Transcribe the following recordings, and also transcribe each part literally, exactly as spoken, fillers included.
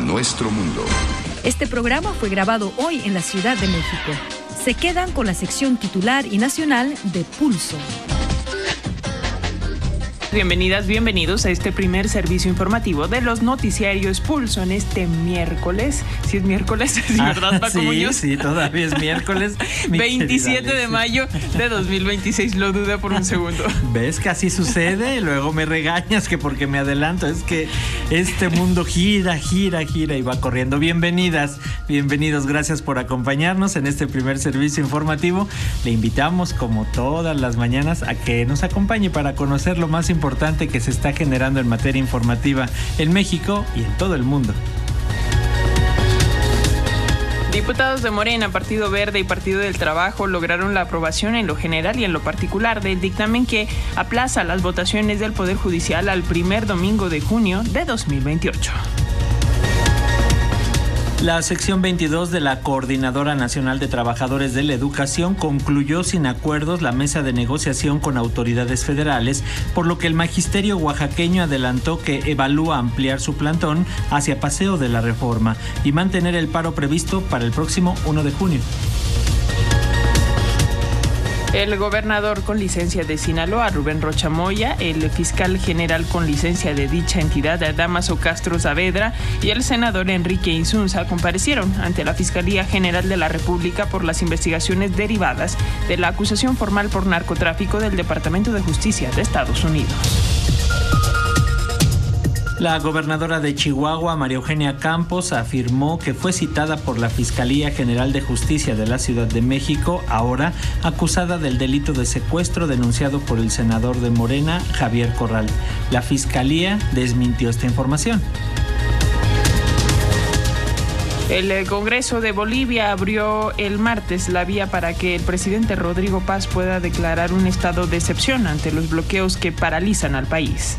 nuestro mundo. Este programa fue grabado hoy en la Ciudad de México. Se quedan con la sección titular y nacional de Pulso. Bienvenidas, bienvenidos a este primer servicio informativo de los noticiarios Pulso en este miércoles. Si es miércoles, ¿sí, verdad, Paco sí, Muñoz? Sí, todavía es miércoles. veintisiete de mayo de dos mil veintiséis, lo duda por un segundo. ¿Ves que así sucede? Y luego me regañas que porque me adelanto. Es que este mundo gira, gira, gira y va corriendo. Bienvenidas, bienvenidos. Gracias por acompañarnos en este primer servicio informativo. Le invitamos, como todas las mañanas, a que nos acompañe para conocer lo más importante importante que se está generando en materia informativa en México y en todo el mundo. Diputados de Morena, Partido Verde y Partido del Trabajo lograron la aprobación en lo general y en lo particular del dictamen que aplaza las votaciones del Poder Judicial al primer domingo de junio de dos mil veintiocho. La sección veintidós de la Coordinadora Nacional de Trabajadores de la Educación concluyó sin acuerdos la mesa de negociación con autoridades federales, por lo que el magisterio oaxaqueño adelantó que evalúa ampliar su plantón hacia Paseo de la Reforma y mantener el paro previsto para el próximo primero de junio. El gobernador con licencia de Sinaloa, Rubén Rocha Moya, el fiscal general con licencia de dicha entidad, Dámaso Castro Saavedra, y el senador Enrique Insunza comparecieron ante la Fiscalía General de la República por las investigaciones derivadas de la acusación formal por narcotráfico del Departamento de Justicia de Estados Unidos. La gobernadora de Chihuahua, María Eugenia Campos, afirmó que fue citada por la Fiscalía General de Justicia de la Ciudad de México, ahora acusada del delito de secuestro denunciado por el senador de Morena, Javier Corral. La Fiscalía desmintió esta información. El Congreso de Bolivia abrió el martes la vía para que el presidente Rodrigo Paz pueda declarar un estado de excepción ante los bloqueos que paralizan al país.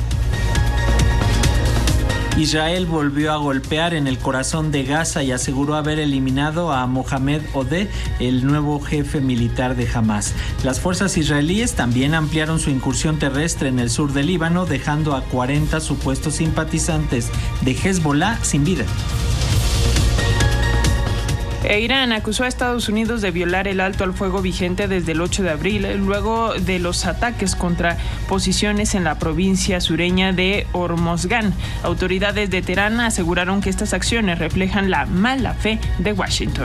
Israel volvió a golpear en el corazón de Gaza y aseguró haber eliminado a Mohamed Odeh, el nuevo jefe militar de Hamás. Las fuerzas israelíes también ampliaron su incursión terrestre en el sur del Líbano, dejando a cuarenta supuestos simpatizantes de Hezbollah sin vida. E Irán acusó a Estados Unidos de violar el alto al fuego vigente desde el ocho de abril, luego de los ataques contra posiciones en la provincia sureña de Hormozgán. Autoridades de Teherán aseguraron que estas acciones reflejan la mala fe de Washington.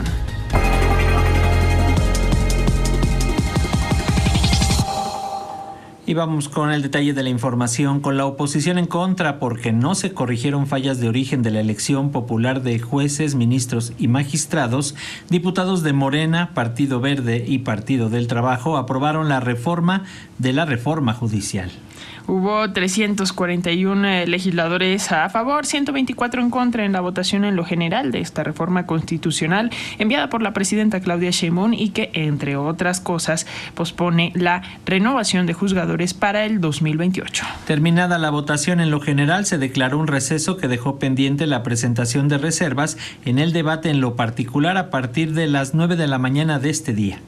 Y vamos con el detalle de la información. Con la oposición en contra porque no se corrigieron fallas de origen de la elección popular de jueces, ministros y magistrados, diputados de Morena, Partido Verde y Partido del Trabajo aprobaron la reforma de la reforma judicial. Hubo trescientos cuarenta y uno legisladores a favor, ciento veinticuatro en contra en la votación en lo general de esta reforma constitucional enviada por la presidenta Claudia Sheinbaum y que, entre otras cosas, pospone la renovación de juzgadores para el dos mil veintiocho. Terminada la votación en lo general, se declaró un receso que dejó pendiente la presentación de reservas en el debate en lo particular a partir de las nueve de la mañana de este día.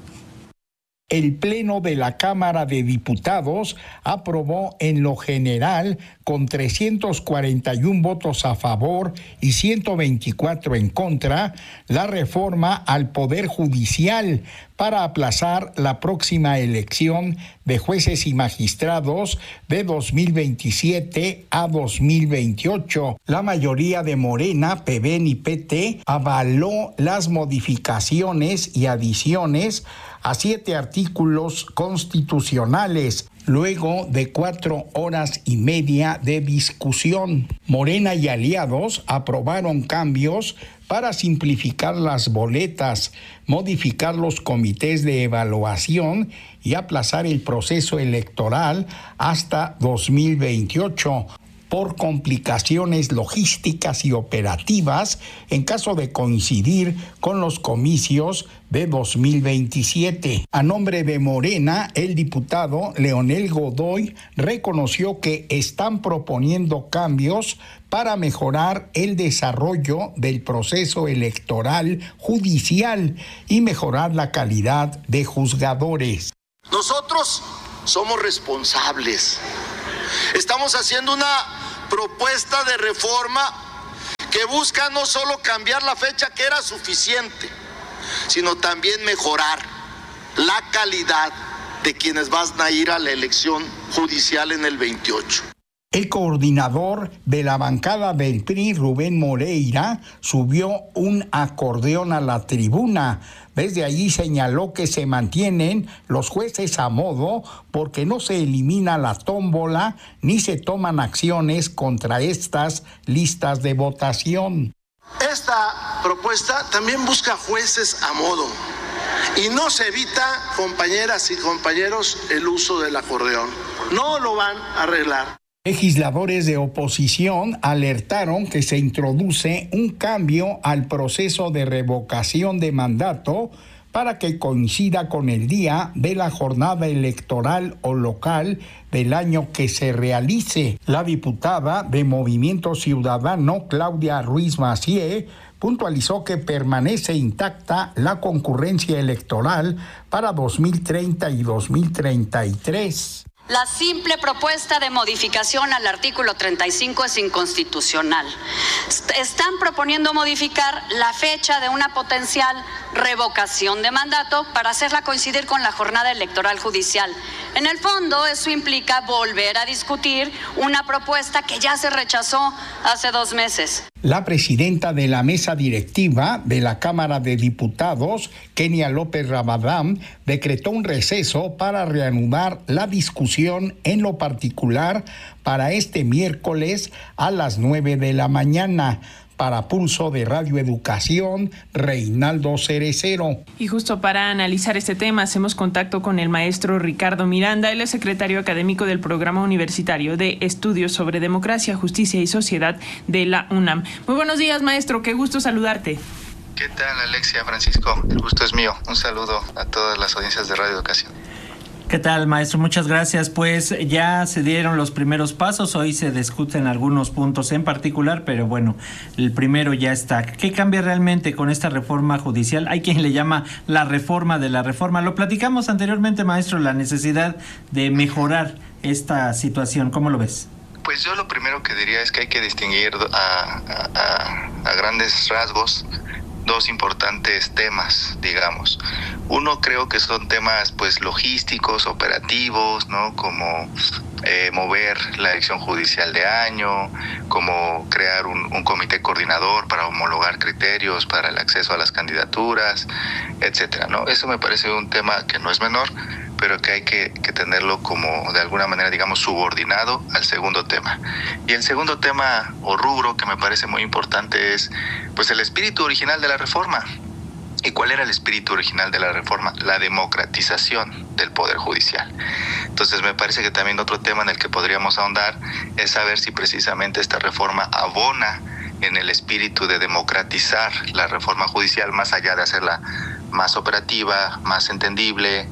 El Pleno de la Cámara de Diputados aprobó en lo general con trescientos cuarenta y uno votos a favor y ciento veinticuatro en contra la reforma al Poder Judicial para aplazar la próxima elección de jueces y magistrados de dos mil veintisiete a dos mil veintiocho. La mayoría de Morena, P B y P T avaló las modificaciones y adiciones a siete artículos constitucionales, luego de cuatro horas y media de discusión. Morena y aliados aprobaron cambios para simplificar las boletas, modificar los comités de evaluación y aplazar el proceso electoral hasta dos mil veintiocho. Por complicaciones logísticas y operativas en caso de coincidir con los comicios de dos mil veintisiete. A nombre de Morena, el diputado Leonel Godoy reconoció que están proponiendo cambios para mejorar el desarrollo del proceso electoral judicial y mejorar la calidad de juzgadores. Nosotros somos responsables. Estamos haciendo una propuesta de reforma que busca no solo cambiar la fecha, que era suficiente, sino también mejorar la calidad de quienes van a ir a la elección judicial en el veintiocho. El coordinador de la bancada del P R I, Rubén Moreira, subió un acordeón a la tribuna. Desde allí señaló que se mantienen los jueces a modo porque no se elimina la tómbola ni se toman acciones contra estas listas de votación. Esta propuesta también busca jueces a modo y no se evita, compañeras y compañeros, el uso del acordeón. No lo van a arreglar. Legisladores de oposición alertaron que se introduce un cambio al proceso de revocación de mandato para que coincida con el día de la jornada electoral o local del año que se realice. La diputada de Movimiento Ciudadano, Claudia Ruiz Massieu, puntualizó que permanece intacta la concurrencia electoral para dos mil treinta y dos mil treinta y tres. La simple propuesta de modificación al artículo treinta y cinco es inconstitucional. Están proponiendo modificar la fecha de una potencial revocación de mandato para hacerla coincidir con la jornada electoral judicial. En el fondo, eso implica volver a discutir una propuesta que ya se rechazó hace dos meses. La presidenta de la mesa directiva de la Cámara de Diputados, Kenia López Rabadán, decretó un receso para reanudar la discusión en lo particular para este miércoles a las nueve de la mañana. Para Pulso de Radio Educación, Reinaldo Cerecero. Y justo para analizar este tema, hacemos contacto con el maestro Ricardo Miranda. Él es secretario académico del Programa Universitario de Estudios sobre Democracia, Justicia y Sociedad de la UNAM. Muy buenos días, maestro. Qué gusto saludarte. ¿Qué tal, Alexia, Francisco? El gusto es mío. Un saludo a todas las audiencias de Radio Educación. ¿Qué tal, maestro? Muchas gracias. Pues ya se dieron los primeros pasos, hoy se discuten algunos puntos en particular, pero bueno, el primero ya está. ¿Qué cambia realmente con esta reforma judicial? Hay quien le llama la reforma de la reforma. Lo platicamos anteriormente, maestro, la necesidad de mejorar esta situación. ¿Cómo lo ves? Pues yo lo primero que diría es que hay que distinguir a, a, a grandes rasgos dos importantes temas, digamos. Uno, creo que son temas pues logísticos, operativos, ¿no? Como eh, mover la elección judicial de año, como crear un, un comité coordinador para homologar criterios para el acceso a las candidaturas, etcétera, ¿no? Eso me parece un tema que no es menor, pero que hay que, que tenerlo como de alguna manera, digamos, subordinado al segundo tema. Y el segundo tema o rubro que me parece muy importante es pues el espíritu original de la reforma. ¿Y cuál era el espíritu original de la reforma? La democratización del Poder Judicial. Entonces me parece que también otro tema en el que podríamos ahondar es saber si precisamente esta reforma abona en el espíritu de democratizar la reforma judicial, más allá de hacerla más operativa, más entendible,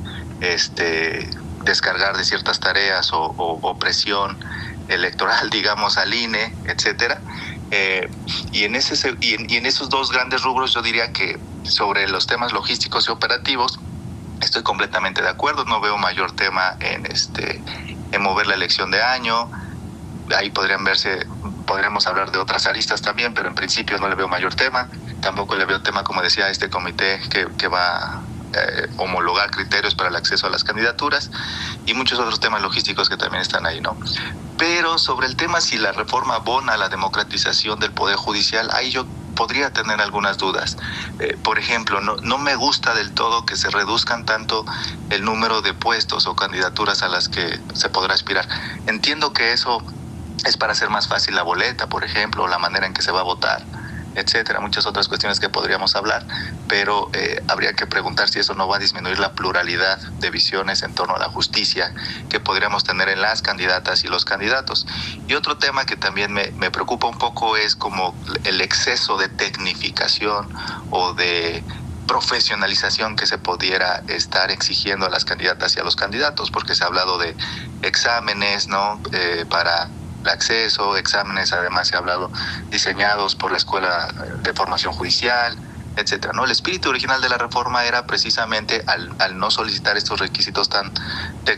este, descargar de ciertas tareas o, o, o presión electoral, digamos, al I N E, etcétera. Eh, y, en ese, y, en, y en esos dos grandes rubros yo diría que sobre los temas logísticos y operativos estoy completamente de acuerdo. No veo mayor tema en, este, en mover la elección de año. Ahí podrían verse, podríamos hablar de otras aristas también, pero en principio no le veo mayor tema. Tampoco le veo tema, como decía, este comité que, que va Eh, homologar criterios para el acceso a las candidaturas y muchos otros temas logísticos que también están ahí, ¿no? Pero sobre el tema si la reforma abona a la democratización del Poder Judicial, ahí yo podría tener algunas dudas. Eh, por ejemplo, no, no me gusta del todo que se reduzcan tanto el número de puestos o candidaturas a las que se podrá aspirar. Entiendo que eso es para hacer más fácil la boleta, por ejemplo, o la manera en que se va a votar, etcétera, muchas otras cuestiones que podríamos hablar, pero eh, habría que preguntar si eso no va a disminuir la pluralidad de visiones en torno a la justicia que podríamos tener en las candidatas y los candidatos. Y otro tema que también me, me preocupa un poco es como el exceso de tecnificación o de profesionalización que se pudiera estar exigiendo a las candidatas y a los candidatos, porque se ha hablado de exámenes, ¿no? Eh, para el acceso, exámenes, además se ha hablado diseñados por la Escuela de Formación Judicial, etcétera, ¿no? El espíritu original de la reforma era precisamente al, al no solicitar estos requisitos tan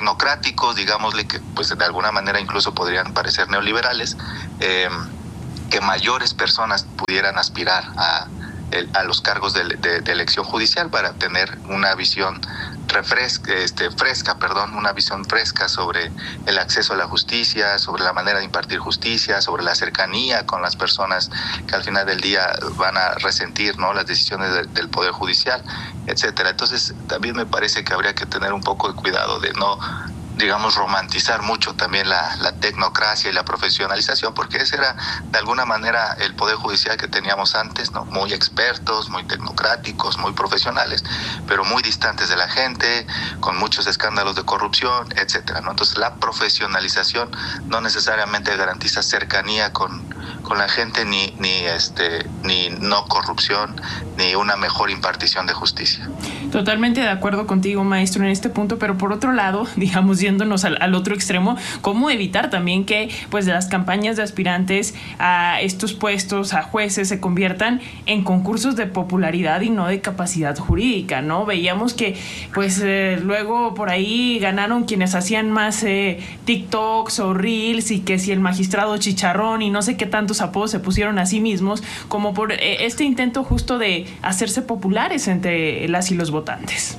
tecnocráticos, digámosle, que pues de alguna manera incluso podrían parecer neoliberales, eh, que mayores personas pudieran aspirar a, a los cargos de, de, de elección judicial para tener una visión refresca, este, fresca, perdón, una visión fresca sobre el acceso a la justicia, sobre la manera de impartir justicia, sobre la cercanía con las personas que al final del día van a resentir, ¿no?, las decisiones de, del Poder Judicial, etcétera. Entonces, también me parece que habría que tener un poco de cuidado de no, digamos, romantizar mucho también la, la tecnocracia y la profesionalización, porque ese era de alguna manera el Poder Judicial que teníamos antes, ¿no? Muy expertos, muy tecnocráticos, muy profesionales, pero muy distantes de la gente, con muchos escándalos de corrupción, etcétera, ¿no? Entonces, la profesionalización no necesariamente garantiza cercanía con, con la gente, ni, ni, este, ni no corrupción, ni una mejor impartición de justicia. Totalmente de acuerdo contigo, maestro, en este punto, pero por otro lado, digamos, yéndonos al, al otro extremo, ¿cómo evitar también que pues las campañas de aspirantes a estos puestos, a jueces, se conviertan en concursos de popularidad y no de capacidad jurídica, ¿no? Veíamos que pues eh, luego por ahí ganaron quienes hacían más eh, TikToks o Reels, y que si el magistrado Chicharrón y no sé qué tantos apodos se pusieron a sí mismos, como por eh, este intento justo de hacerse populares entre las y los votantes.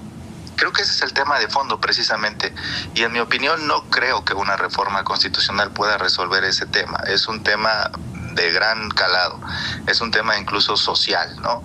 Creo que ese es el tema de fondo precisamente, y en mi opinión no creo que una reforma constitucional pueda resolver ese tema. Es un tema de gran calado, es un tema incluso social, ¿no?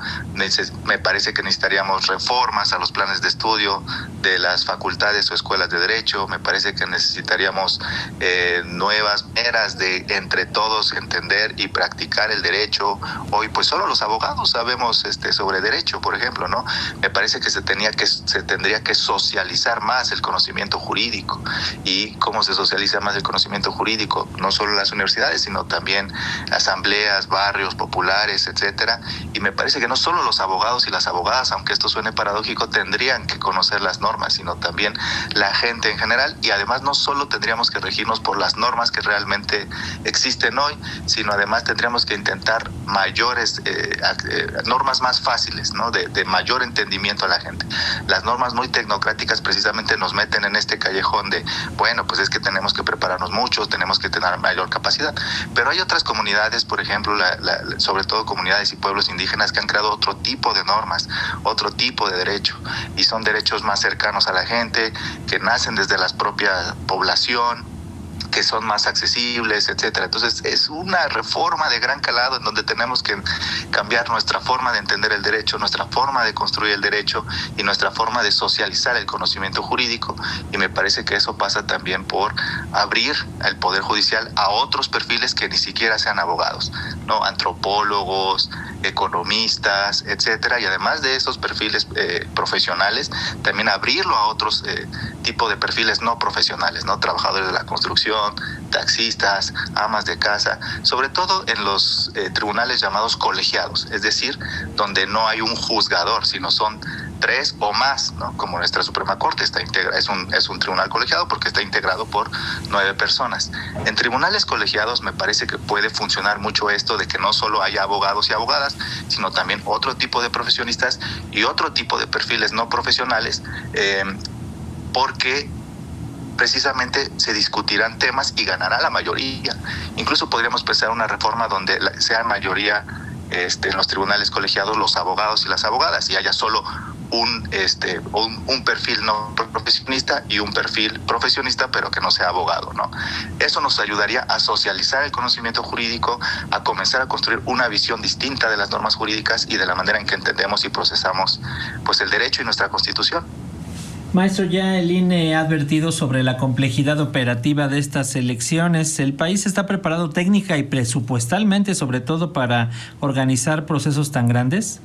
Me parece que necesitaríamos reformas a los planes de estudio de las facultades o escuelas de derecho. Me parece que necesitaríamos eh, nuevas maneras de entre todos entender y practicar el derecho. Hoy pues solo los abogados sabemos este, sobre derecho, por ejemplo, ¿no? Me parece que se tenía que se tendría que socializar más el conocimiento jurídico. ¿Y cómo se socializa más el conocimiento jurídico? No solo en las universidades, sino también asambleas, barrios populares, etcétera. Y me parece que no solo los abogados y las abogadas, aunque esto suene paradójico, tendrían que conocer las normas, sino también la gente en general. Y además no solo tendríamos que regirnos por las normas que realmente existen hoy, sino además tendríamos que intentar mayores eh, eh, normas más fáciles, ¿no? De, de mayor entendimiento a la gente. Las normas muy tecnocráticas precisamente nos meten en este callejón de, bueno, pues es que tenemos que prepararnos mucho, tenemos que tener mayor capacidad. Pero hay otras comunidades, por ejemplo, la, la, sobre todo comunidades y pueblos indígenas, que han creado otro tipo de normas, otro tipo de derecho, y son derechos más cercanos a la gente, que nacen desde la propia población, que son más accesibles, etcétera. Entonces es una reforma de gran calado en donde tenemos que cambiar nuestra forma de entender el derecho, nuestra forma de construir el derecho y nuestra forma de socializar el conocimiento jurídico, y me parece que eso pasa también por abrir el Poder Judicial a otros perfiles que ni siquiera sean abogados, ¿no? Antropólogos, economistas, etcétera, y además de esos perfiles eh, profesionales, también abrirlo a otros eh, tipos de perfiles no profesionales, ¿no? Trabajadores de la construcción, taxistas, amas de casa, sobre todo en los eh, tribunales llamados colegiados, es decir, donde no hay un juzgador, sino son tres o más, ¿no? Como nuestra Suprema Corte está integra, es un es un tribunal colegiado porque está integrado por nueve personas. En tribunales colegiados me parece que puede funcionar mucho esto de que no solo haya abogados y abogadas, sino también otro tipo de profesionistas y otro tipo de perfiles no profesionales, eh, porque precisamente se discutirán temas y ganará la mayoría. Incluso podríamos pensar una reforma donde sea mayoría este, en los tribunales colegiados los abogados y las abogadas, y haya solo un, este, un, un perfil no profesionista y un perfil profesionista, pero que no sea abogado, ¿no? Eso nos ayudaría a socializar el conocimiento jurídico, a comenzar a construir una visión distinta de las normas jurídicas y de la manera en que entendemos y procesamos pues, el derecho y nuestra Constitución. Maestro, ya el I N E ha advertido sobre la complejidad operativa de estas elecciones. ¿El país está preparado técnica y presupuestalmente, sobre todo, para organizar procesos tan grandes?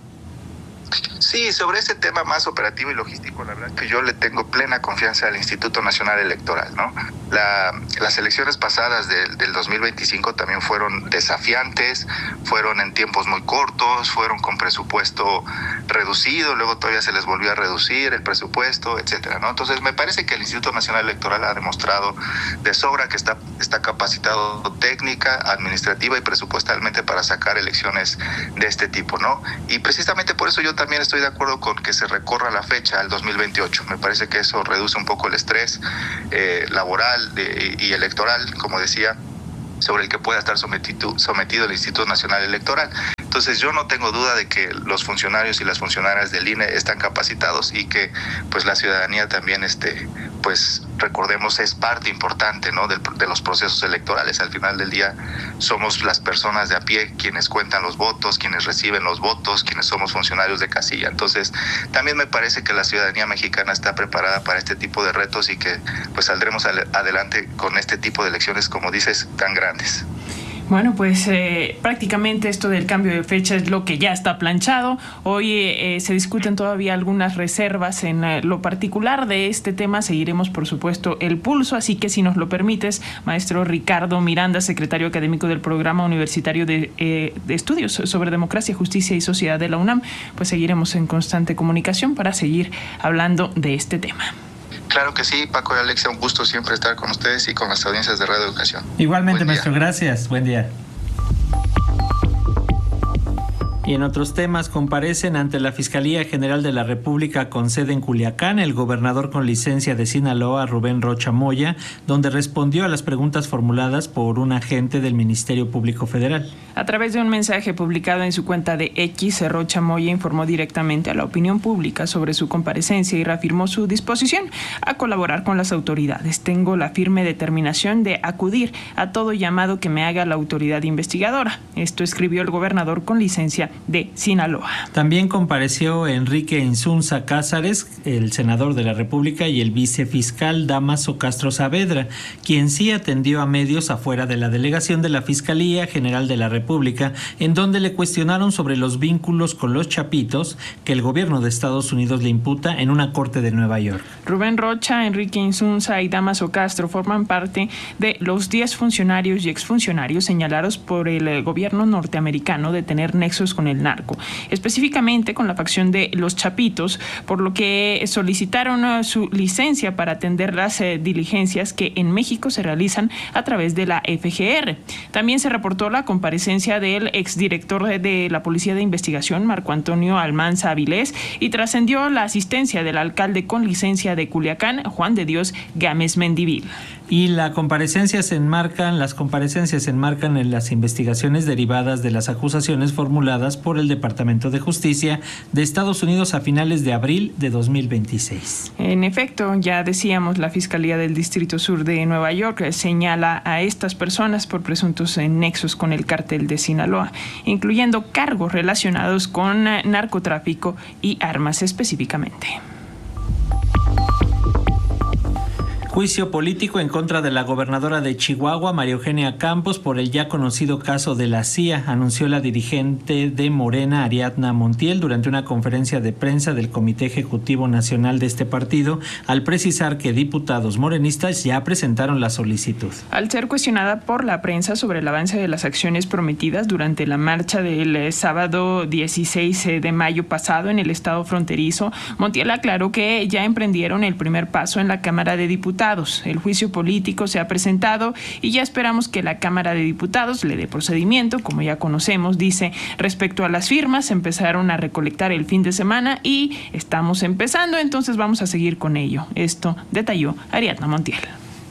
Sí, sobre ese tema más operativo y logístico, la verdad que yo le tengo plena confianza al Instituto Nacional Electoral, ¿no? La, las elecciones pasadas del, del dos mil veinticinco también fueron desafiantes, fueron en tiempos muy cortos, fueron con presupuesto reducido, luego todavía se les volvió a reducir el presupuesto, etcétera, ¿no? Entonces me parece que el Instituto Nacional Electoral ha demostrado de sobra que está, está capacitado técnica, administrativa y presupuestalmente para sacar elecciones de este tipo, ¿no? Y precisamente por eso yo también estoy de acuerdo con que se recorra la fecha al dos mil veintiocho. Me parece que eso reduce un poco el estrés eh, laboral de, y electoral, como decía, sobre el que pueda estar sometido, sometido el Instituto Nacional Electoral. Entonces yo no tengo duda de que los funcionarios y las funcionarias del I N E están capacitados y que pues la ciudadanía también, este, pues recordemos, es parte importante, ¿no?, de, de los procesos electorales. Al final del día somos las personas de a pie quienes cuentan los votos, quienes reciben los votos, quienes somos funcionarios de casilla. Entonces también me parece que la ciudadanía mexicana está preparada para este tipo de retos y que pues saldremos adelante con este tipo de elecciones, como dices, tan grandes. Bueno, pues eh, prácticamente esto del cambio de fecha es lo que ya está planchado. Hoy eh, se discuten todavía algunas reservas en eh, lo particular de este tema. Seguiremos, por supuesto, el pulso. Así que, si nos lo permites, maestro Ricardo Miranda, secretario académico del Programa Universitario de, eh, de Estudios sobre Democracia, Justicia y Sociedad de la UNAM, pues seguiremos en constante comunicación para seguir hablando de este tema. Claro que sí, Paco y Alexia, un gusto siempre estar con ustedes y con las audiencias de Radio Educación. Igualmente, maestro, gracias. Buen día. Y en otros temas, comparecen ante la Fiscalía General de la República con sede en Culiacán el gobernador con licencia de Sinaloa, Rubén Rocha Moya, donde respondió a las preguntas formuladas por un agente del Ministerio Público Federal. A través de un mensaje publicado en su cuenta de X, Rocha Moya informó directamente a la opinión pública sobre su comparecencia y reafirmó su disposición a colaborar con las autoridades. Tengo la firme determinación de acudir a todo llamado que me haga la autoridad investigadora. Esto escribió el gobernador con licencia de Sinaloa. También compareció Enrique Insunza Cázares, el senador de la República, y el vicefiscal Dámaso Castro Saavedra, quien sí atendió a medios afuera de la delegación de la Fiscalía General de la República, en donde le cuestionaron sobre los vínculos con los Chapitos que el gobierno de Estados Unidos le imputa en una corte de Nueva York. Rubén Rocha, Enrique Insunza y Dámaso Castro forman parte de los diez funcionarios y exfuncionarios señalados por el gobierno norteamericano de tener nexos con el narco, específicamente con la facción de los Chapitos, por lo que solicitaron su licencia para atender las eh, diligencias que en México se realizan a través de la F G R. También se reportó la comparecencia del exdirector de la Policía de Investigación, Marco Antonio Almanza Avilés, y trascendió la asistencia del alcalde con licencia de Culiacán, Juan de Dios Gámez Mendivil. Y la comparecencia se enmarcan, las comparecencias se enmarcan en las investigaciones derivadas de las acusaciones formuladas por el Departamento de Justicia de Estados Unidos a finales de abril de dos mil veintiséis. En efecto, ya decíamos, la Fiscalía del Distrito Sur de Nueva York señala a estas personas por presuntos nexos con el cártel de Sinaloa, incluyendo cargos relacionados con narcotráfico y armas específicamente. Juicio político en contra de la gobernadora de Chihuahua, María Eugenia Campos, por el ya conocido caso de la C I A, anunció la dirigente de Morena, Ariadna Montiel, durante una conferencia de prensa del Comité Ejecutivo Nacional de este partido, al precisar que diputados morenistas ya presentaron la solicitud. Al ser cuestionada por la prensa sobre el avance de las acciones prometidas durante la marcha del eh, sábado dieciséis de mayo pasado en el estado fronterizo, Montiel aclaró que ya emprendieron el primer paso en la Cámara de Diputados. El juicio político se ha presentado y ya esperamos que la Cámara de Diputados le dé procedimiento, como ya conocemos. Dice, respecto a las firmas, empezaron a recolectar el fin de semana y estamos empezando, entonces vamos a seguir con ello. Esto detalló Ariadna Montiel.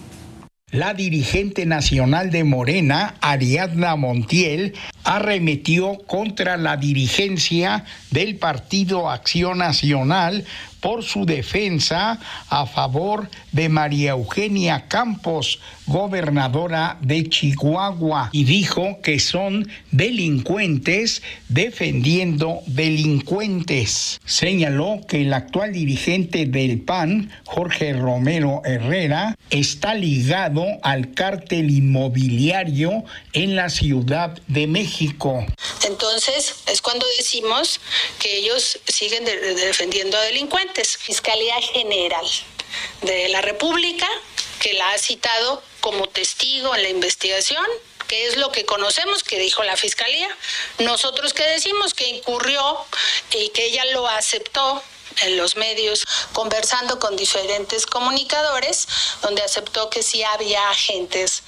La dirigente nacional de Morena, Ariadna Montiel, arremetió contra la dirigencia del Partido Acción Nacional por su defensa a favor de María Eugenia Campos, gobernadora de Chihuahua, y dijo que son delincuentes defendiendo delincuentes. Señaló que el actual dirigente del P A N, Jorge Romero Herrera, está ligado al cártel inmobiliario en la Ciudad de México. Entonces, es cuando decimos que ellos siguen de, de defendiendo a delincuentes. Fiscalía General de la República, que la ha citado como testigo en la investigación, que es lo que conocemos que dijo la Fiscalía. Nosotros que decimos que incurrió y que ella lo aceptó en los medios, conversando con diferentes comunicadores, donde aceptó que sí había agentes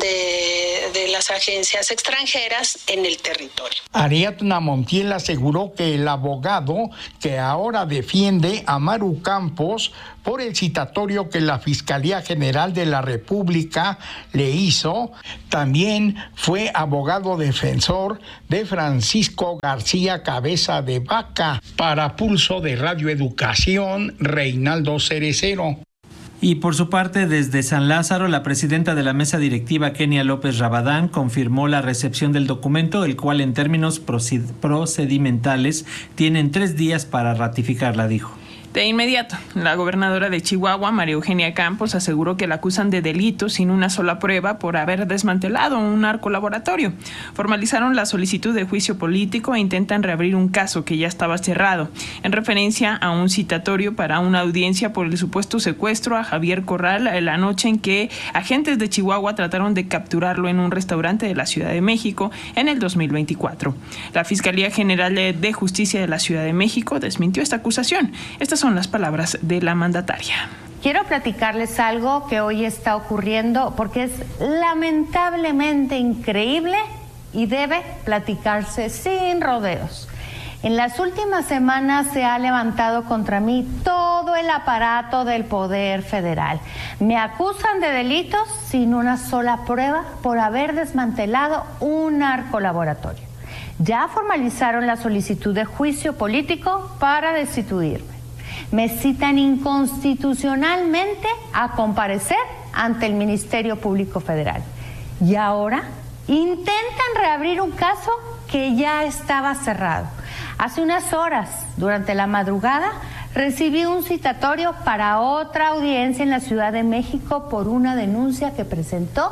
de, de las agencias extranjeras en el territorio. Ariadna Montiel aseguró que el abogado que ahora defiende a Maru Campos por el citatorio que la Fiscalía General de la República le hizo. También fue abogado defensor de Francisco García Cabeza de Vaca. Para Pulso de Radio Educación, Reinaldo Cerecero. Y por su parte, desde San Lázaro, la presidenta de la mesa directiva, Kenia López Rabadán, confirmó la recepción del documento, el cual en términos procedimentales tienen tres días para ratificarla, dijo. De inmediato, la gobernadora de Chihuahua, María Eugenia Campos, aseguró que la acusan de delito sin una sola prueba por haber desmantelado un narcolaboratorio. Formalizaron la solicitud de juicio político e intentan reabrir un caso que ya estaba cerrado, en referencia a un citatorio para una audiencia por el supuesto secuestro a Javier Corral la noche en que agentes de Chihuahua trataron de capturarlo en un restaurante de la Ciudad de México en el dos mil veinticuatro. La Fiscalía General de Justicia de la Ciudad de México desmintió esta acusación. Estas son las palabras de la mandataria. Quiero platicarles algo que hoy está ocurriendo porque es lamentablemente increíble y debe platicarse sin rodeos. En las últimas semanas se ha levantado contra mí todo el aparato del Poder Federal. Me acusan de delitos sin una sola prueba por haber desmantelado un narcolaboratorio. Ya formalizaron la solicitud de juicio político para destituirme. Me citan inconstitucionalmente a comparecer ante el Ministerio Público Federal. Y ahora intentan reabrir un caso que ya estaba cerrado. Hace unas horas, durante la madrugada, recibí un citatorio para otra audiencia en la Ciudad de México por una denuncia que presentó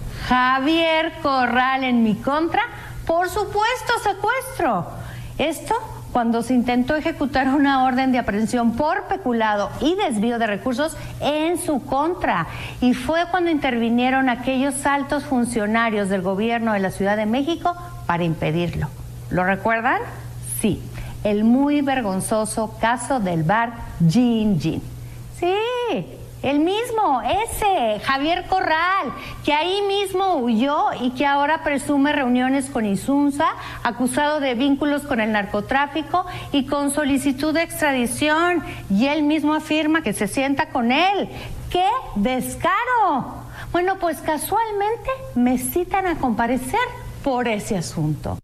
Javier Corral en mi contra por supuesto secuestro. Esto cuando se intentó ejecutar una orden de aprehensión por peculado y desvío de recursos en su contra. Y fue cuando intervinieron aquellos altos funcionarios del gobierno de la Ciudad de México para impedirlo. ¿Lo recuerdan? Sí, el muy vergonzoso caso del bar Gin Gin. Sí, el mismo, ese, Javier Corral, que ahí mismo huyó y que ahora presume reuniones con Insunza, acusado de vínculos con el narcotráfico y con solicitud de extradición. Y él mismo afirma que se sienta con él. ¡Qué descaro! Bueno, pues casualmente me citan a comparecer por ese asunto.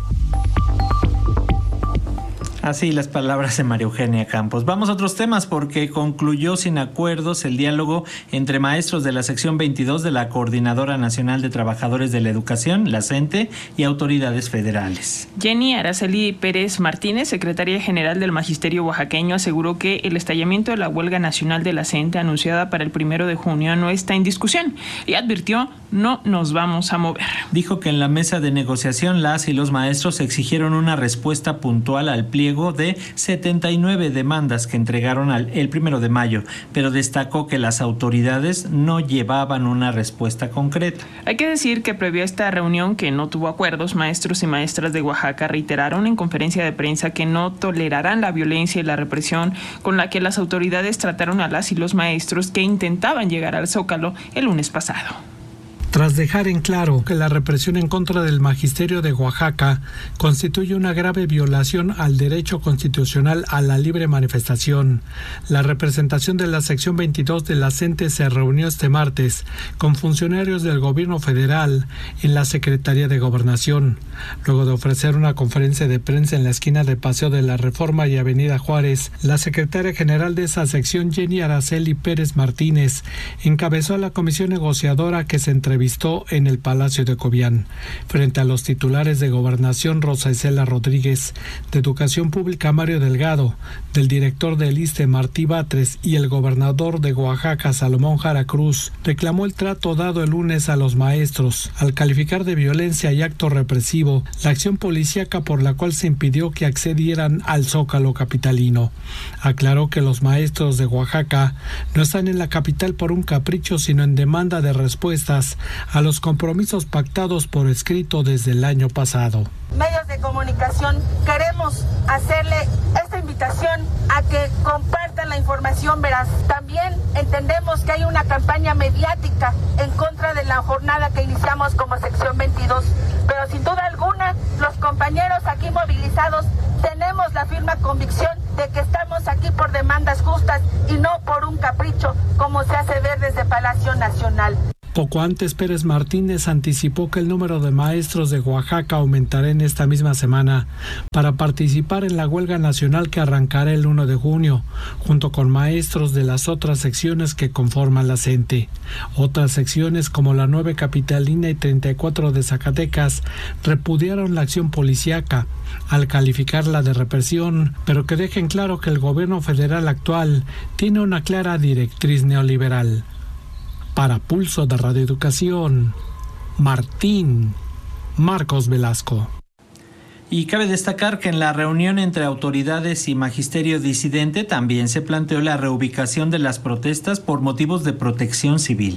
Así las palabras de María Eugenia Campos. Vamos a otros temas porque concluyó sin acuerdos el diálogo entre maestros de la sección veintidós de la Coordinadora Nacional de Trabajadores de la Educación, la CENTE, y autoridades federales. Jenny Araceli Pérez Martínez, secretaria general del Magisterio Oaxaqueño, aseguró que el estallamiento de la huelga nacional de la CENTE anunciada para el primero de junio no está en discusión y advirtió: no nos vamos a mover. Dijo que en la mesa de negociación las y los maestros exigieron una respuesta puntual al pliego de setenta y nueve demandas que entregaron al, el primero de mayo, pero destacó que las autoridades no llevaban una respuesta concreta. Hay que decir que previo a esta reunión, que no tuvo acuerdos, maestros y maestras de Oaxaca reiteraron en conferencia de prensa que no tolerarán la violencia y la represión con la que las autoridades trataron a las y los maestros que intentaban llegar al Zócalo el lunes pasado. Tras dejar en claro que la represión en contra del magisterio de Oaxaca constituye una grave violación al derecho constitucional a la libre manifestación, la representación de la sección veintidós de la CENTE se reunió este martes con funcionarios del gobierno federal en la Secretaría de Gobernación, luego de ofrecer una conferencia de prensa en la esquina de Paseo de la Reforma y Avenida Juárez. La secretaria general de esa sección, Jenny Araceli Pérez Martínez, encabezó a la comisión negociadora que se entrevistó en el Palacio de Cobián, frente a los titulares de Gobernación Rosa Isela Rodríguez, de Educación Pública Mario Delgado, del director del ISSSTE Martí Batres y el gobernador de Oaxaca Salomón Jara Cruz. Reclamó el trato dado el lunes a los maestros, al calificar de violencia y acto represivo la acción policíaca por la cual se impidió que accedieran al Zócalo capitalino. Aclaró que los maestros de Oaxaca no están en la capital por un capricho, sino en demanda de respuestas a los compromisos pactados por escrito desde el año pasado. Medios de comunicación, queremos hacerle esta invitación a que compartan la información veraz. También entendemos que hay una campaña mediática en contra de la jornada que iniciamos como sección veintidós, pero sin duda alguna los compañeros aquí movilizados tenemos la firme convicción de que estamos aquí por demandas justas y no por un capricho, como se hace ver desde Palacio Nacional. Poco antes, Pérez Martínez anticipó que el número de maestros de Oaxaca aumentará en esta misma semana para participar en la huelga nacional que arrancará el uno de junio, junto con maestros de las otras secciones que conforman la CENTE. Otras secciones, como la nueve capitalina y treinta y cuatro de Zacatecas, repudiaron la acción policíaca al calificarla de represión, pero que dejen claro que el gobierno federal actual tiene una clara directriz neoliberal. Para Pulso de Radio Educación, Martín Marcos Velasco. Y cabe destacar que en la reunión entre autoridades y magisterio disidente también se planteó la reubicación de las protestas por motivos de protección civil.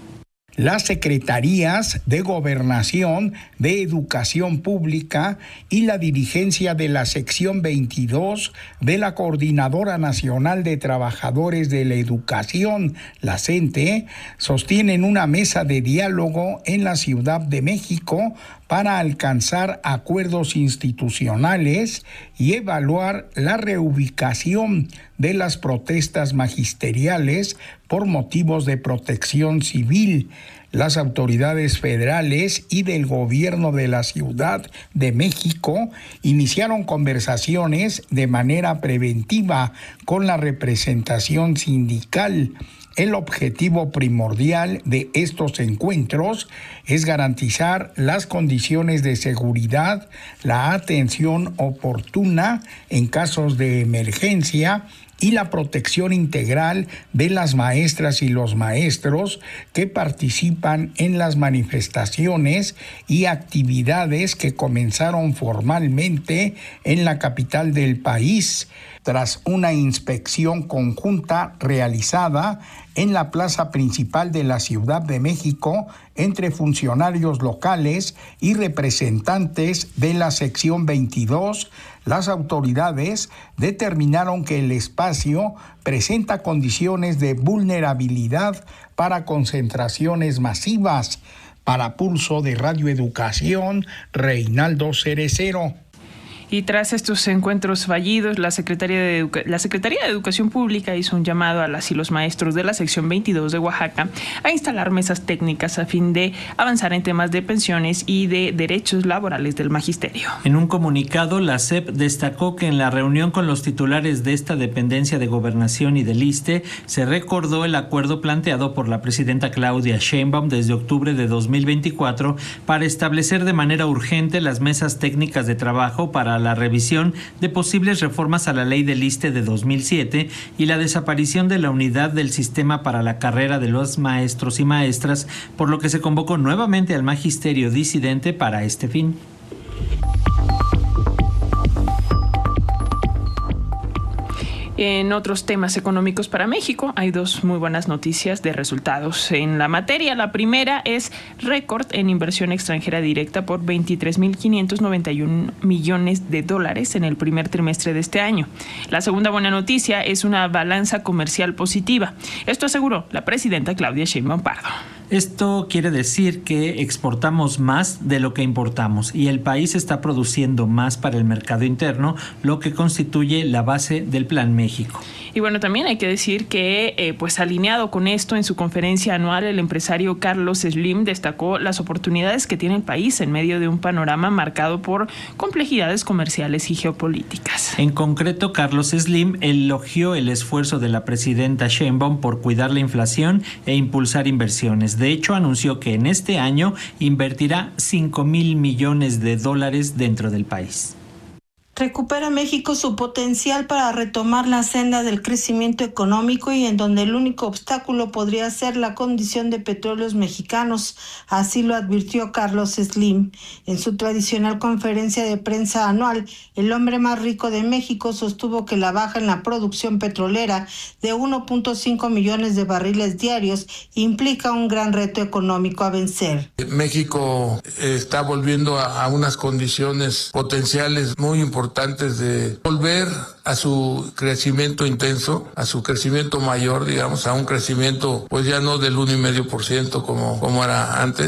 Las secretarías de Gobernación, de Educación Pública y la dirigencia de la sección veintidós de la Coordinadora Nacional de Trabajadores de la Educación, la CENTE, sostienen una mesa de diálogo en la Ciudad de México para alcanzar acuerdos institucionales y evaluar la reubicación de las protestas magisteriales por motivos de protección civil. Las autoridades federales y del gobierno de la Ciudad de México iniciaron conversaciones de manera preventiva con la representación sindical. El objetivo primordial de estos encuentros es garantizar las condiciones de seguridad, la atención oportuna en casos de emergencia y la protección integral de las maestras y los maestros que participan en las manifestaciones y actividades que comenzaron formalmente en la capital del país, tras una inspección conjunta realizada en la plaza principal de la Ciudad de México entre funcionarios locales y representantes de la sección veintidós. Las autoridades determinaron que el espacio presenta condiciones de vulnerabilidad para concentraciones masivas. Para Pulso de Radio Educación, Reinaldo Cerecero. Y tras estos encuentros fallidos, la Secretaría de, Educa- la Secretaría de Educación Pública hizo un llamado a las y los maestros de la sección veintidós de Oaxaca a instalar mesas técnicas a fin de avanzar en temas de pensiones y de derechos laborales del magisterio. En un comunicado, la S E P destacó que en la reunión con los titulares de esta dependencia de Gobernación y del ISSSTE se recordó el acuerdo planteado por la presidenta Claudia Sheinbaum desde octubre de dos mil veinticuatro para establecer de manera urgente las mesas técnicas de trabajo para la revisión de posibles reformas a la ley del ISSSTE de dos mil siete y la desaparición de la unidad del sistema para la carrera de los maestros y maestras, por lo que se convocó nuevamente al magisterio disidente para este fin. En otros temas económicos para México, hay dos muy buenas noticias de resultados en la materia. La primera es récord en inversión extranjera directa por veintitrés mil quinientos noventa y uno millones de dólares en el primer trimestre de este año. La segunda buena noticia es una balanza comercial positiva. Esto aseguró la presidenta Claudia Sheinbaum Pardo. Esto quiere decir que exportamos más de lo que importamos y el país está produciendo más para el mercado interno, lo que constituye la base del Plan México. Y bueno, también hay que decir que, eh, pues alineado con esto, en su conferencia anual, el empresario Carlos Slim destacó las oportunidades que tiene el país en medio de un panorama marcado por complejidades comerciales y geopolíticas. En concreto, Carlos Slim elogió el esfuerzo de la presidenta Sheinbaum por cuidar la inflación e impulsar inversiones. De hecho, anunció que en este año invertirá cinco mil millones de dólares dentro del país. Recupera México su potencial para retomar la senda del crecimiento económico y en donde el único obstáculo podría ser la condición de petróleos mexicanos, así lo advirtió Carlos Slim. En su tradicional conferencia de prensa anual, el hombre más rico de México sostuvo que la baja en la producción petrolera de uno punto cinco millones de barriles diarios implica un gran reto económico a vencer. México está volviendo a, a unas condiciones potenciales muy importantes importantes de volver a su crecimiento intenso, a su crecimiento mayor, digamos, a un crecimiento pues ya no del uno y medio por ciento como, como era antes.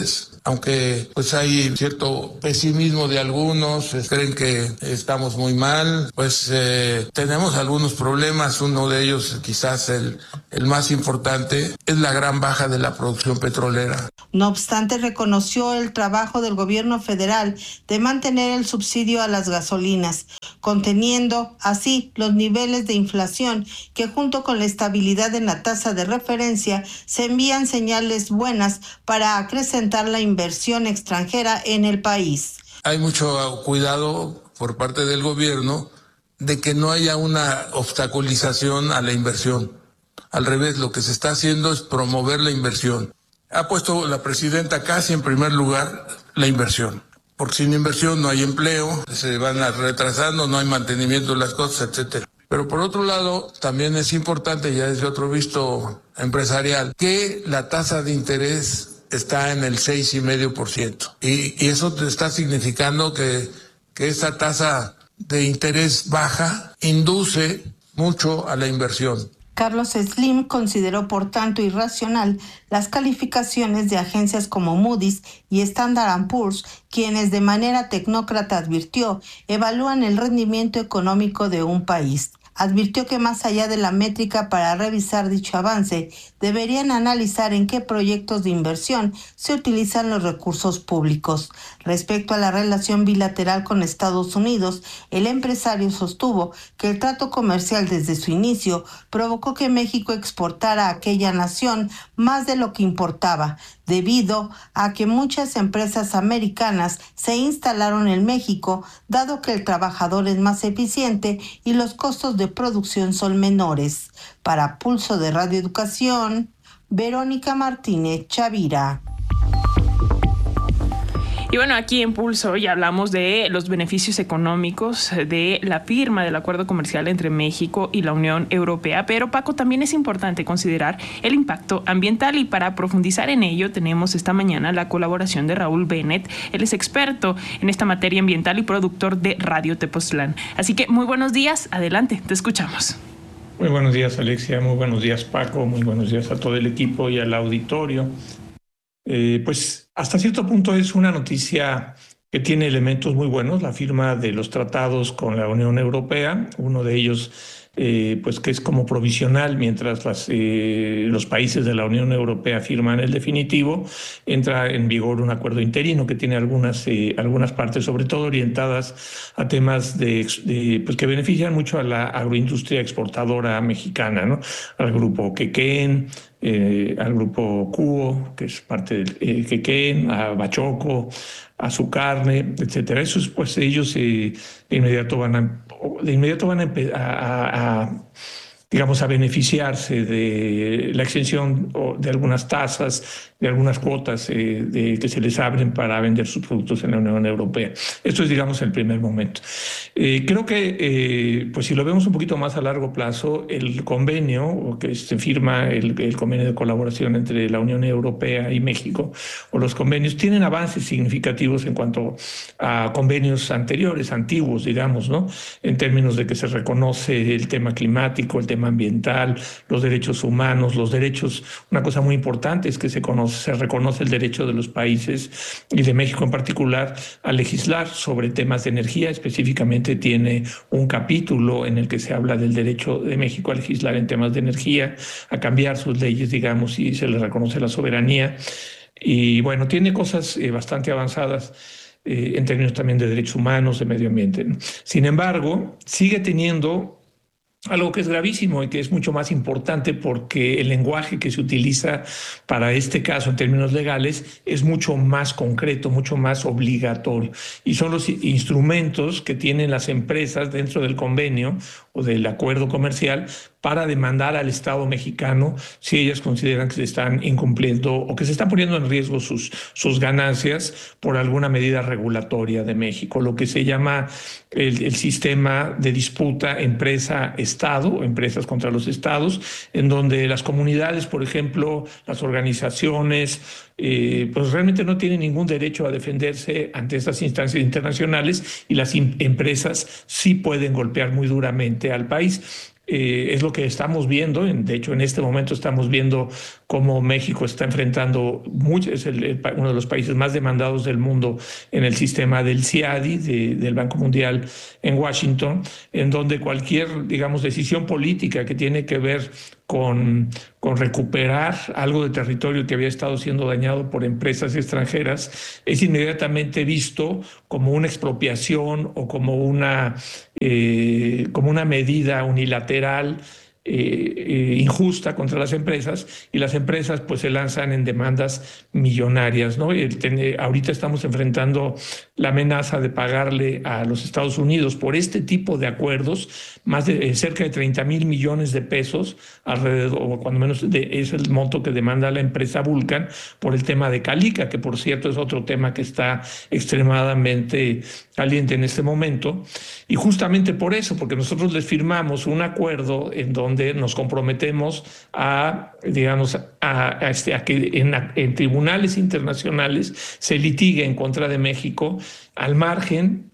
aunque pues hay cierto pesimismo de algunos, creen que estamos muy mal, pues eh, tenemos algunos problemas. Uno de ellos, quizás el, el más importante, es la gran baja de la producción petrolera. No obstante, reconoció el trabajo del gobierno federal de mantener el subsidio a las gasolinas, conteniendo así los niveles de inflación que, junto con la estabilidad en la tasa de referencia, se envían señales buenas para acrecentar la inversión extranjera en el país. Hay mucho cuidado por parte del gobierno de que no haya una obstaculización a la inversión. Al revés, lo que se está haciendo es promover la inversión. Ha puesto la presidenta casi en primer lugar la inversión, porque sin inversión no hay empleo, se van retrasando, no hay mantenimiento de las cosas, etcétera. Pero por otro lado, también es importante, ya desde otro visto empresarial, que la tasa de interés está en el seis coma cinco por ciento. Y, y eso te está significando que, que esa tasa de interés baja induce mucho a la inversión. Carlos Slim consideró, por tanto, irracional las calificaciones de agencias como Moody's y Standard and Poor's, quienes de manera tecnócrata, advirtió, evalúan el rendimiento económico de un país. Advirtió que más allá de la métrica para revisar dicho avance, deberían analizar en qué proyectos de inversión se utilizan los recursos públicos. Respecto a la relación bilateral con Estados Unidos, el empresario sostuvo que el trato comercial desde su inicio provocó que México exportara a aquella nación más de lo que importaba, debido a que muchas empresas americanas se instalaron en México, dado que el trabajador es más eficiente y los costos de producción son menores. Para Pulso de Radio Educación, Verónica Martínez Chavira. Y bueno, aquí en Pulso ya hablamos de los beneficios económicos de la firma del acuerdo comercial entre México y la Unión Europea, pero Paco, también es importante considerar el impacto ambiental, y para profundizar en ello tenemos esta mañana la colaboración de Raúl Bennett. Él es experto en esta materia ambiental y productor de Radio Tepoztlán. Así que muy buenos días, adelante, te escuchamos. Muy buenos días, Alexia, muy buenos días, Paco, muy buenos días a todo el equipo y al auditorio. Eh, pues hasta cierto punto es una noticia que tiene elementos muy buenos, la firma de los tratados con la Unión Europea, uno de ellos eh, pues que es como provisional mientras las, eh, los países de la Unión Europea firman el definitivo. Entra en vigor un acuerdo interino que tiene algunas, eh, algunas partes, sobre todo orientadas a temas de, de, pues que benefician mucho a la agroindustria exportadora mexicana, ¿no? Al grupo Quequén, Eh, al grupo Cuo, que es parte del eh, Quequén, a Bachoco, a su carne, etcétera. Esos, pues ellos eh, de inmediato van a, de inmediato van a, a, a digamos, a beneficiarse de la exención de algunas tasas, de algunas cuotas eh, de, que se les abren para vender sus productos en la Unión Europea. Esto es, digamos, el primer momento. Eh, creo que, eh, pues si lo vemos un poquito más a largo plazo, el convenio, que se firma el, el convenio de colaboración entre la Unión Europea y México, o los convenios, tienen avances significativos en cuanto a convenios anteriores, antiguos, digamos, ¿no? En términos de que se reconoce el tema climático, el tema ambiental, los derechos humanos, los derechos. Una cosa muy importante es que se conoce, se reconoce el derecho de los países y de México en particular a legislar sobre temas de energía. Específicamente tiene un capítulo en el que se habla del derecho de México a legislar en temas de energía, a cambiar sus leyes, digamos, y se le reconoce la soberanía. Y bueno, tiene cosas eh, bastante avanzadas eh, en términos también de derechos humanos, de medio ambiente, ¿no? Sin embargo, sigue teniendo algo que es gravísimo y que es mucho más importante, porque el lenguaje que se utiliza para este caso en términos legales es mucho más concreto, mucho más obligatorio. Y son los instrumentos que tienen las empresas dentro del convenio o del acuerdo comercial para demandar al Estado mexicano si ellas consideran que se están incumpliendo o que se están poniendo en riesgo sus, sus ganancias por alguna medida regulatoria de México, lo que se llama el, el sistema de disputa empresa-Estado, empresas contra los estados, en donde las comunidades, por ejemplo, las organizaciones, eh, pues realmente no tienen ningún derecho a defenderse ante estas instancias internacionales, y las empresas sí pueden golpear muy duramente al país. Eh, es lo que estamos viendo. De hecho, en este momento estamos viendo cómo México está enfrentando, mucho, es el, el, uno de los países más demandados del mundo en el sistema del C I A D I, de, del Banco Mundial en Washington, en donde cualquier, digamos, decisión política que tiene que ver con, con recuperar algo de territorio que había estado siendo dañado por empresas extranjeras es inmediatamente visto como una expropiación o como una, eh, como una medida unilateral Eh, eh, injusta contra las empresas, y las empresas pues se lanzan en demandas millonarias, ¿no? El, ten, ahorita estamos enfrentando la amenaza de pagarle a los Estados Unidos por este tipo de acuerdos más de eh, cerca de treinta mil millones de pesos, alrededor, o cuando menos de, es el monto que demanda la empresa Vulcan por el tema de Calica, que por cierto es otro tema que está extremadamente caliente en este momento, y justamente por eso, porque nosotros les firmamos un acuerdo en donde donde nos comprometemos a, digamos, a, a, este, a que en, en tribunales internacionales se litigue en contra de México al margen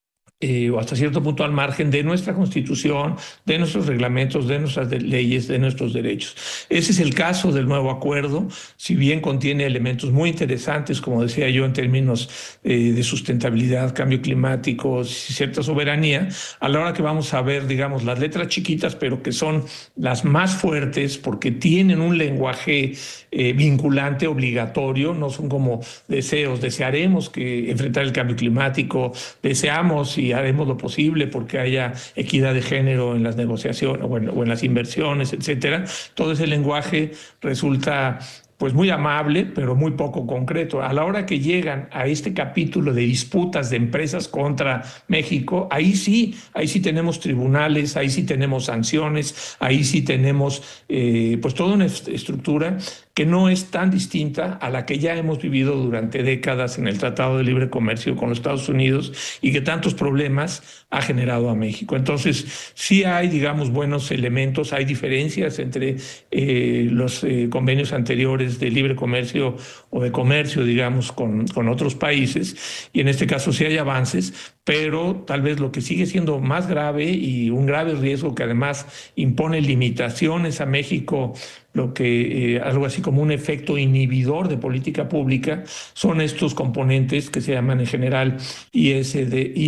Eh, o hasta cierto punto al margen de nuestra Constitución, de nuestros reglamentos, de nuestras de leyes, de nuestros derechos. Ese es el caso del nuevo acuerdo, si bien contiene elementos muy interesantes, como decía yo, en términos eh, de sustentabilidad, cambio climático, cierta soberanía, a la hora que vamos a ver, digamos, las letras chiquitas, pero que son las más fuertes porque tienen un lenguaje eh, vinculante, obligatorio, no son como deseos, desearemos que enfrentar el cambio climático, deseamos y haremos lo posible porque haya equidad de género en las negociaciones o en, o en las inversiones, etcétera. Todo ese lenguaje resulta pues muy amable, pero muy poco concreto. A la hora que llegan a este capítulo de disputas de empresas contra México, ahí sí, ahí sí tenemos tribunales, ahí sí tenemos sanciones, ahí sí tenemos eh, pues toda una estructura que no es tan distinta a la que ya hemos vivido durante décadas en el Tratado de Libre Comercio con los Estados Unidos y que tantos problemas ha generado a México. Entonces, sí hay, digamos, buenos elementos, hay diferencias entre eh, los eh, convenios anteriores de libre comercio o de comercio, digamos, con, con otros países, y en este caso sí hay avances, pero tal vez lo que sigue siendo más grave y un grave riesgo que además impone limitaciones a México, lo que eh, algo así como un efecto inhibidor de política pública, son estos componentes que se llaman en general I S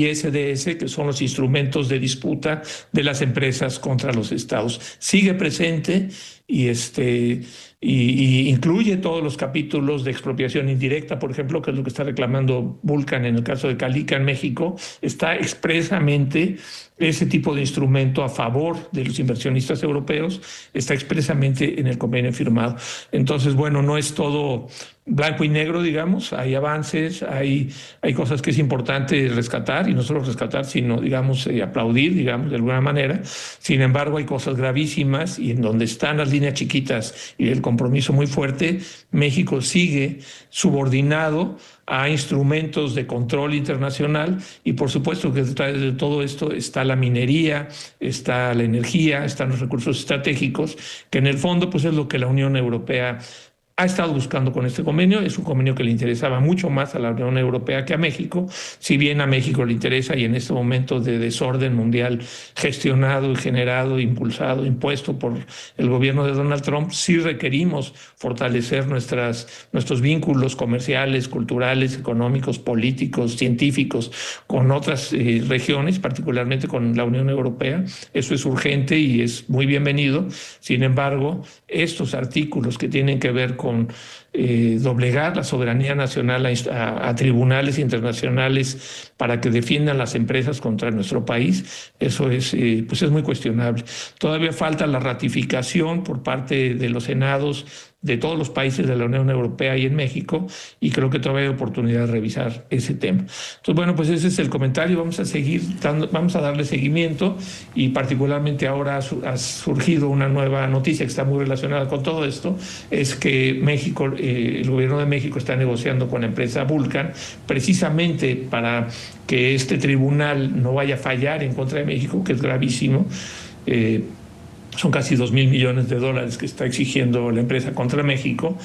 D S, que son los instrumentos de disputa de las empresas contra los estados. Sigue presente y este y, y incluye todos los capítulos de expropiación indirecta, por ejemplo, que es lo que está reclamando Vulcan en el caso de Calica en México. Está expresamente ese tipo de instrumento a favor de los inversionistas europeos, está expresamente en el convenio firmado. Entonces, bueno, no es todo blanco y negro, digamos, hay avances, hay, hay cosas que es importante rescatar, y no solo rescatar, sino, digamos, eh, aplaudir, digamos, de alguna manera. Sin embargo, hay cosas gravísimas, y en donde están las líneas chiquitas y el compromiso muy fuerte, México sigue subordinado a instrumentos de control internacional, y por supuesto que detrás de todo esto está la minería, está la energía, están los recursos estratégicos, que en el fondo pues es lo que la Unión Europea ha estado buscando con este convenio. Es un convenio que le interesaba mucho más a la Unión Europea que a México, si bien a México le interesa, y en este momento de desorden mundial gestionado y generado, impulsado, impuesto por el gobierno de Donald Trump, sí requerimos fortalecer nuestras, nuestros vínculos comerciales, culturales, económicos, políticos, científicos con otras eh, regiones, particularmente con la Unión Europea. Eso es urgente y es muy bienvenido. Sin embargo, estos artículos que tienen que ver con con eh, doblegar la soberanía nacional a, a, a tribunales internacionales para que defiendan las empresas contra nuestro país, eso es, eh, pues es muy cuestionable. Todavía falta la ratificación por parte de los senados de todos los países de la Unión Europea y en México, y creo que todavía hay oportunidad de revisar ese tema. Entonces, bueno, pues ese es el comentario. Vamos a seguir dando, vamos a darle seguimiento, y particularmente ahora ha, ha surgido una nueva noticia que está muy relacionada con todo esto, es que México, eh, el gobierno de México está negociando con la empresa Vulcan precisamente para que este tribunal no vaya a fallar en contra de México, que es gravísimo. Eh, Son casi dos mil millones de dólares que está exigiendo la empresa contra México,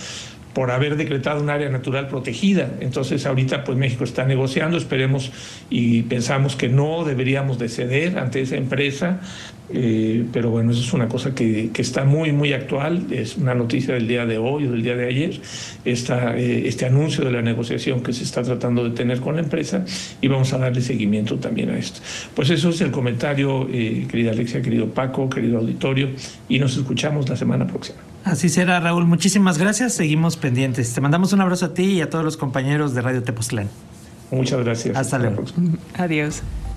por haber decretado un área natural protegida. Entonces ahorita pues México está negociando, esperemos y pensamos que no deberíamos de ceder ante esa empresa, eh, pero bueno, eso es una cosa que, que está muy muy actual, es una noticia del día de hoy o del día de ayer, esta, eh, este anuncio de la negociación que se está tratando de tener con la empresa, y vamos a darle seguimiento también a esto. Pues eso es el comentario, eh, querida Alexia, querido Paco, querido auditorio, y nos escuchamos la semana próxima. Así será, Raúl. Muchísimas gracias. Seguimos pendientes. Te mandamos un abrazo a ti y a todos los compañeros de Radio Tepoztlán. Muchas gracias. Hasta luego. Adiós.